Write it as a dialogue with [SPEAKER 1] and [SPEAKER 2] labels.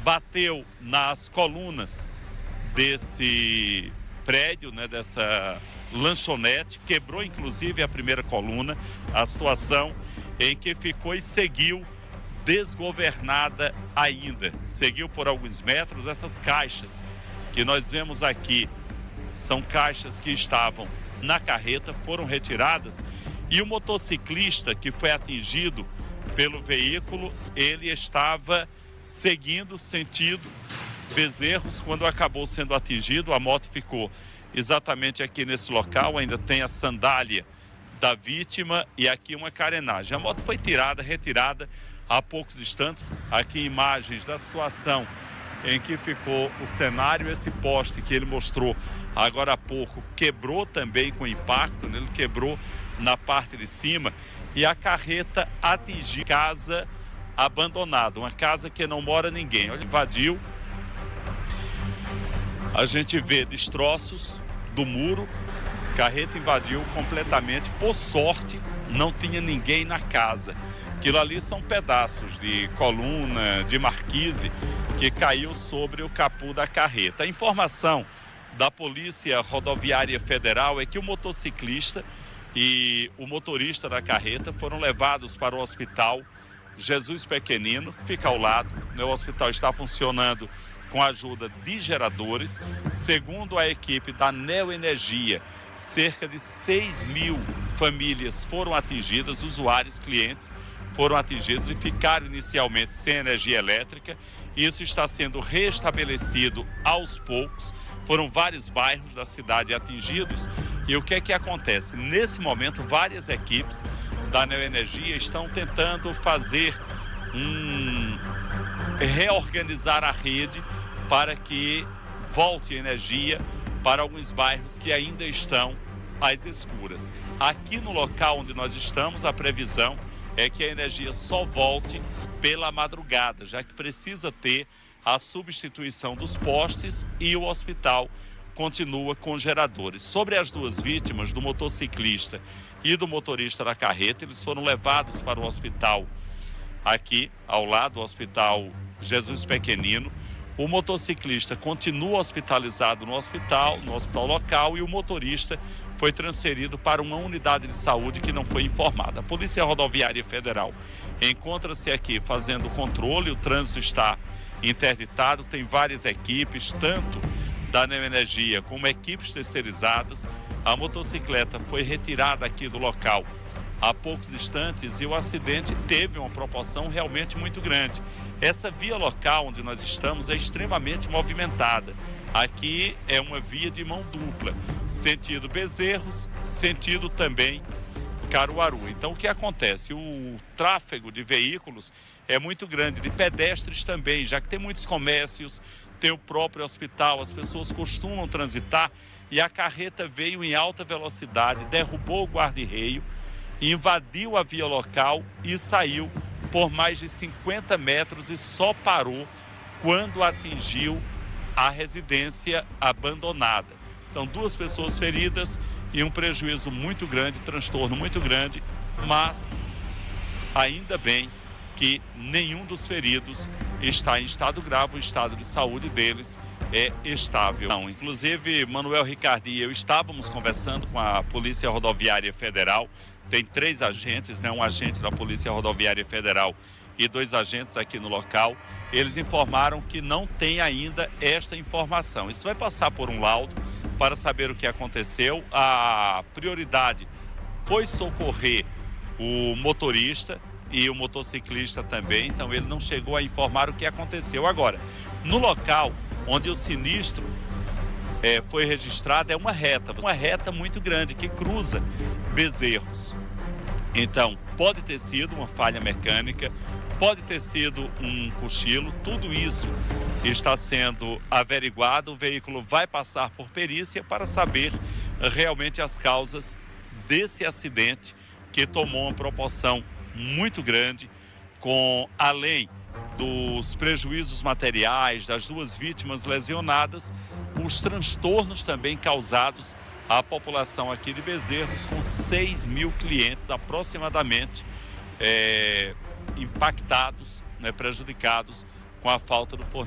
[SPEAKER 1] bateu nas colunas desse prédio, né, dessa lanchonete, quebrou inclusive a primeira coluna, a situação em que ficou e seguiu desgovernada ainda. Seguiu por alguns metros. Essas caixas que nós vemos aqui são caixas que estavam na carreta, foram retiradas, e o motociclista que foi atingido pelo veículo, ele estava seguindo sentido Bezerros. Quando acabou sendo atingido, a moto ficou exatamente aqui nesse local. Ainda tem a sandália da vítima e aqui uma carenagem. A moto foi retirada há poucos instantes. Aqui imagens da situação em que ficou o cenário. Esse poste que ele mostrou agora há pouco quebrou também com impacto, né? Ele quebrou na parte de cima, e a carreta atingiu casa abandonada, uma casa que não mora ninguém. Olha, invadiu. A gente vê destroços do muro. Carreta invadiu completamente. Por sorte, não tinha ninguém na casa. Aquilo ali são pedaços de coluna, de marquise, que caiu sobre o capô da carreta. A informação da Polícia Rodoviária Federal é que o motociclista e o motorista da carreta foram levados para o Hospital Jesus Pequenino, que fica ao lado. O hospital está funcionando com a ajuda de geradores. Segundo a equipe da Neoenergia, cerca de 6.000 famílias foram atingidas, usuários, clientes foram atingidos e ficaram inicialmente sem energia elétrica. Isso está sendo restabelecido aos poucos. Foram vários bairros da cidade atingidos. E o que é que acontece? Nesse momento, várias equipes da Neoenergia estão tentando reorganizar a rede para que volte energia para alguns bairros que ainda estão às escuras. Aqui no local onde nós estamos, a previsão é que a energia só volte pela madrugada, já que precisa ter a substituição dos postes e o hospital continua com geradores. Sobre as duas vítimas, do motociclista e do motorista da carreta, eles foram levados para o hospital aqui ao lado, do Hospital Jesus Pequenino. O motociclista continua hospitalizado no hospital local, e o motorista foi transferido para uma unidade de saúde que não foi informada. A Polícia Rodoviária Federal encontra-se aqui fazendo o controle. O trânsito está interditado, tem várias equipes, tanto da Neoenergia como equipes terceirizadas. A motocicleta foi retirada aqui do local há poucos instantes e o acidente teve uma proporção realmente muito grande. Essa via local onde nós estamos é extremamente movimentada. Aqui é uma via de mão dupla, sentido Bezerros, sentido também Caruaru. Então o que acontece? O tráfego de veículos é muito grande, de pedestres também, já que tem muitos comércios, tem o próprio hospital, as pessoas costumam transitar, e a carreta veio em alta velocidade, derrubou o guarda-reio, invadiu a via local e saiu por mais de 50 metros e só parou quando atingiu a residência abandonada. Então, 2 pessoas feridas e um prejuízo muito grande, transtorno muito grande, mas ainda bem que nenhum dos feridos está em estado grave. O estado de saúde deles é estável. Não, inclusive, Manuel Ricardo e eu estávamos conversando com a Polícia Rodoviária Federal. Tem 3 agentes, né? Um agente da Polícia Rodoviária Federal e 2 agentes aqui no local. Eles informaram que não tem ainda esta informação. Isso vai passar por um laudo para saber o que aconteceu. A prioridade foi socorrer o motorista e o motociclista também, então ele não chegou a informar o que aconteceu. Agora, no local onde o sinistro foi registrado, é uma reta muito grande que cruza Bezerros. Então, pode ter sido uma falha mecânica, pode ter sido um cochilo, tudo isso está sendo averiguado. O veículo vai passar por perícia para saber realmente as causas desse acidente que tomou uma proporção muito grande, além dos prejuízos materiais das 2 vítimas lesionadas, os transtornos também causados à população aqui de Bezerros, com 6.000 clientes aproximadamente impactados, né, prejudicados com a falta do fornecimento.